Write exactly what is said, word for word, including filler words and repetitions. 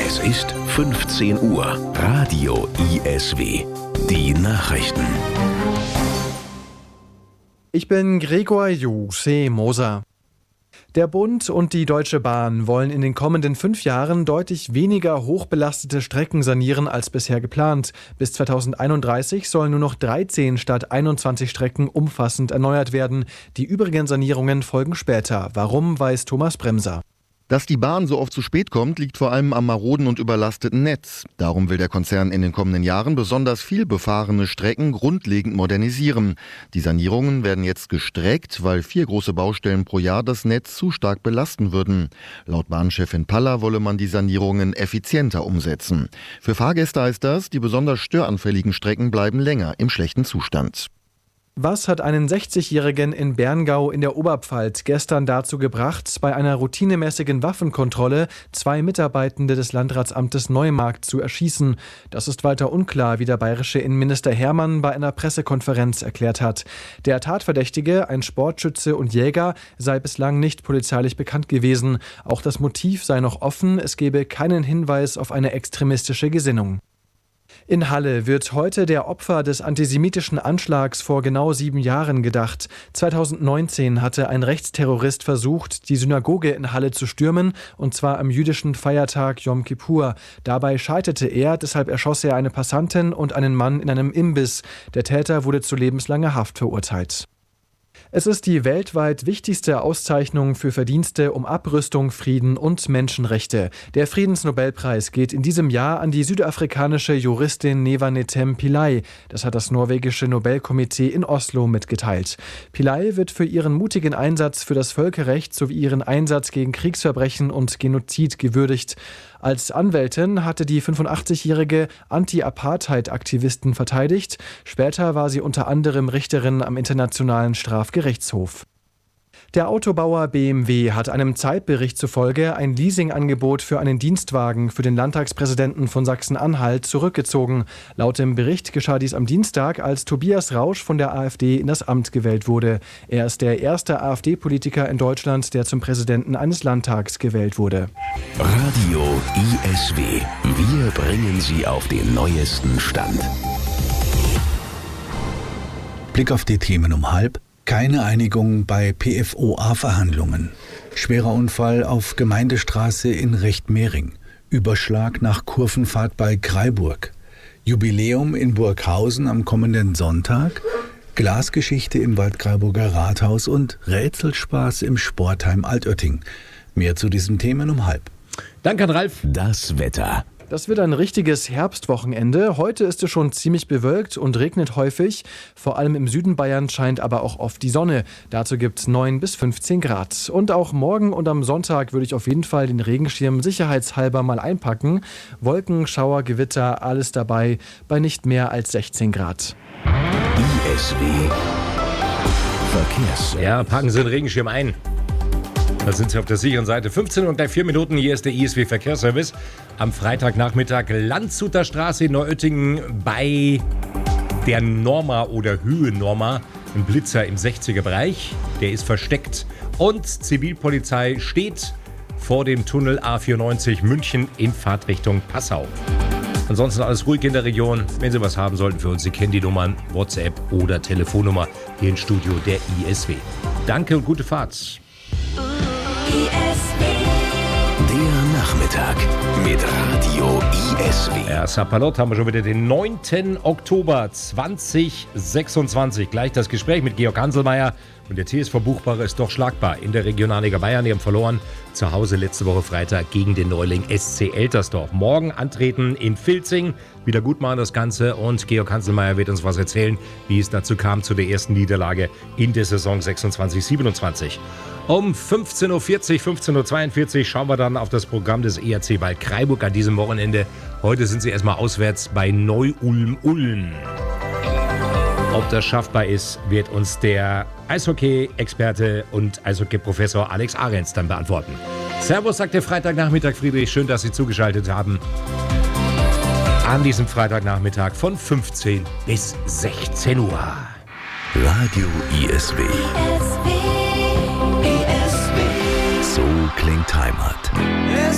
Es ist fünfzehn Uhr. Radio I S W. Die Nachrichten. Ich bin Gregor Juse-Moser. Der Bund und die Deutsche Bahn wollen in den kommenden fünf Jahren deutlich weniger hochbelastete Strecken sanieren als bisher geplant. Bis zweitausendeinunddreißig sollen nur noch dreizehn statt einundzwanzig Strecken umfassend erneuert werden. Die übrigen Sanierungen folgen später. Warum, weiß Thomas Bremser. Dass die Bahn so oft zu spät kommt, liegt vor allem am maroden und überlasteten Netz. Darum will der Konzern in den kommenden Jahren besonders viel befahrene Strecken grundlegend modernisieren. Die Sanierungen werden jetzt gestreckt, weil vier große Baustellen pro Jahr das Netz zu stark belasten würden. Laut Bahnchefin Paller wolle man die Sanierungen effizienter umsetzen. Für Fahrgäste heißt das, die besonders störanfälligen Strecken bleiben länger im schlechten Zustand. Was hat einen sechzigjährigen in Berngau in der Oberpfalz gestern dazu gebracht, bei einer routinemäßigen Waffenkontrolle zwei Mitarbeitende des Landratsamtes Neumarkt zu erschießen? Das ist weiter unklar, wie der bayerische Innenminister Hermann bei einer Pressekonferenz erklärt hat. Der Tatverdächtige, ein Sportschütze und Jäger, sei bislang nicht polizeilich bekannt gewesen. Auch das Motiv sei noch offen, es gebe keinen Hinweis auf eine extremistische Gesinnung. In Halle wird heute der Opfer des antisemitischen Anschlags vor genau sieben Jahren gedacht. zweitausendneunzehn hatte ein Rechtsterrorist versucht, die Synagoge in Halle zu stürmen, und zwar am jüdischen Feiertag Yom Kippur. Dabei scheiterte er, deshalb erschoss er eine Passantin und einen Mann in einem Imbiss. Der Täter wurde zu lebenslanger Haft verurteilt. Es ist die weltweit wichtigste Auszeichnung für Verdienste um Abrüstung, Frieden und Menschenrechte. Der Friedensnobelpreis geht in diesem Jahr an die südafrikanische Juristin Neva Netem Pillay. Das hat das norwegische Nobelkomitee in Oslo mitgeteilt. Pillay wird für ihren mutigen Einsatz für das Völkerrecht sowie ihren Einsatz gegen Kriegsverbrechen und Genozid gewürdigt. Als Anwältin hatte die fünfundachtzigjährige Anti-Apartheid-Aktivistin verteidigt. Später war sie unter anderem Richterin am Internationalen Strafgerichtshof. Der Autobauer B M W hat einem Zeitbericht zufolge ein Leasingangebot für einen Dienstwagen für den Landtagspräsidenten von Sachsen-Anhalt zurückgezogen. Laut dem Bericht geschah dies am Dienstag, als Tobias Rausch von der AfD in das Amt gewählt wurde. Er ist der erste AfD-Politiker in Deutschland, der zum Präsidenten eines Landtags gewählt wurde. Radio I S W. Wir bringen Sie auf den neuesten Stand. Blick auf die Themen um halb. Keine Einigung bei P F O A-Verhandlungen. Schwerer Unfall auf Gemeindestraße in Rechtmehring. Überschlag nach Kurvenfahrt bei Kraiburg. Jubiläum in Burghausen am kommenden Sonntag. Glasgeschichte im Waldkraiburger Rathaus und Rätselspaß im Sportheim Altötting. Mehr zu diesen Themen um halb. Danke an Ralf. Das Wetter. Das wird ein richtiges Herbstwochenende. Heute ist es schon ziemlich bewölkt und regnet häufig. Vor allem im Süden Bayerns scheint aber auch oft die Sonne. Dazu gibt es neun bis fünfzehn Grad. Und auch morgen und am Sonntag würde ich auf jeden Fall den Regenschirm sicherheitshalber mal einpacken. Wolken, Schauer, Gewitter, alles dabei bei nicht mehr als sechzehn Grad. I S W Verkehrs. Ja, packen Sie den Regenschirm ein. Da sind Sie auf der sicheren Seite. fünfzehn und gleich vier Minuten. Hier ist der I S W Verkehrsservice. Am Freitagnachmittag Landshuter Straße in Neuöttingen bei der Norma oder Höhe Norma. Ein Blitzer im sechziger Bereich. Der ist versteckt. Und Zivilpolizei steht vor dem Tunnel A vierundneunzig München in Fahrtrichtung Passau. Ansonsten alles ruhig in der Region. Wenn Sie was haben sollten für uns, Sie kennen die Nummern, WhatsApp oder Telefonnummer hier im Studio der I S W. Danke und gute Fahrt. Der Nachmittag mit Radio I S W. Ja, Sapalot haben wir schon wieder den neunten Oktober zweitausendsechsundzwanzig. Gleich das Gespräch mit Georg Hanselmeier. Und der T S V Buchbach ist doch schlagbar in der Regionalliga Bayern. Die haben verloren zu Hause letzte Woche Freitag gegen den Neuling S C Eltersdorf. Morgen antreten in Vilzing. Wieder gut machen das Ganze. Und Georg Hanselmeier wird uns was erzählen, wie es dazu kam zu der ersten Niederlage in der Saison sechsundzwanzig siebenundzwanzig. Um fünfzehn Uhr vierzig, fünfzehn Uhr zweiundvierzig schauen wir dann auf das Programm des E R C Waldkraiburg an diesem Wochenende. Heute sind sie erstmal auswärts bei Neu-Ulm-Ulm. Ob das schaffbar ist, wird uns der Eishockey-Experte und Eishockey-Professor Alex Ahrens dann beantworten. Servus, sagt der Freitagnachmittag, Friedrich. Schön, dass Sie zugeschaltet haben. An diesem Freitagnachmittag von fünfzehn bis sechzehn Uhr. Radio I S W. So klingt Heimat.